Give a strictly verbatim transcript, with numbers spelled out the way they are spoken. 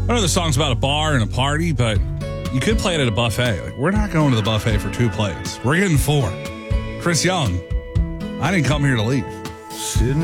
I know the song's about a bar and a party, but you could play it at a buffet. Like, we're not going to the buffet for two plates. We're getting four. Chris Young, I didn't come here to leave. Sitting